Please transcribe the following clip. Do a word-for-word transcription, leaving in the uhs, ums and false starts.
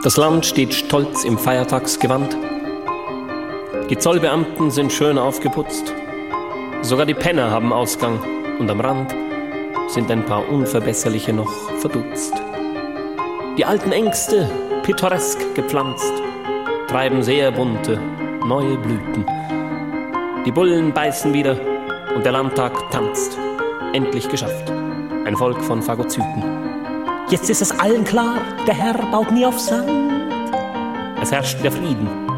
Das Land steht stolz im Feiertagsgewand. Die Zollbeamten sind schön aufgeputzt. Sogar die Penner haben Ausgang und am Rand sind ein paar Unverbesserliche noch verdutzt. Die alten Ängste, pittoresk gepflanzt, treiben sehr bunte, neue Blüten. Die Bullen beißen wieder und der Landtag tanzt. Endlich geschafft, ein Volk von Phagozyten. Jetzt ist es allen klar, der Herr baut nie auf Sand. Es herrscht der Frieden,